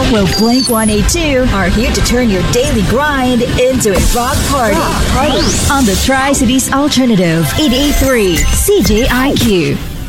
Well, Blink 182 are here to turn your daily grind into a rock party. On the Tri-Cities Alternative 883 CJIQ.